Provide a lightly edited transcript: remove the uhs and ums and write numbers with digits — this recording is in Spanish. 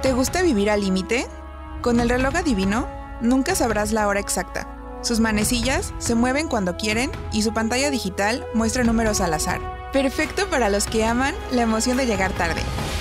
¿Te gusta vivir al límite? Con el reloj adivino, nunca sabrás la hora exacta. Sus manecillas se mueven cuando quieren y su pantalla digital muestra números al azar. Perfecto para los que aman la emoción de llegar tarde.